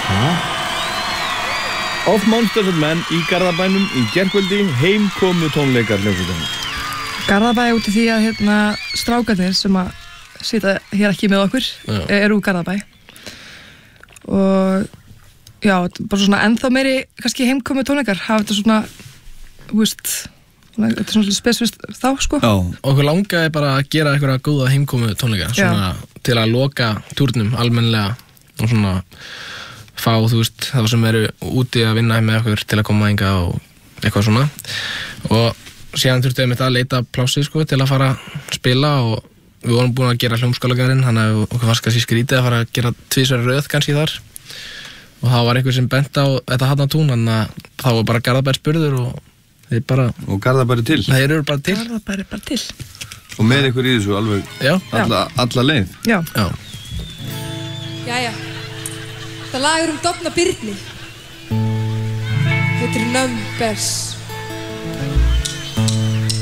Of Monsters and Men í Garðabænum í gærkvöldi, heimkomu tónleikar hljómsveitanna. Garðabæ út í því að strákarnir sem að sita hér ekki með okkur eru úr Garðabæ. Og já, bara svona ennþá meiri kannski heimkomu tónleikar, hafa þetta svona, þetta er svona spesifist þá, sko. Já, okkur langaði bara að gera einhverja góða heimkomu tónleika, svona til að loka túrnum almennilega og svona fá, þá sem eru úti að vinna með okkur til að koma hingað og eitthvað svona. Og síðan þurftum við að leita plássi, sko, til að fara að spila og við vorum búin að gera hljómskálagarinn, þannig að okkur fannst kannski skrítið að fara að gera 2 röð kannski þar. Og það var einhver sem bent á þetta Hafnartún, þannig að þá var bara Garðabær spurður og þeir bara... Og Garðabær er til? Þeir eru bara til. Garðabær er bara til. Og með ykkur í þessu alveg alla leið? Já. Jæja. Það lag er Dofna Birni. Heitir Numbers.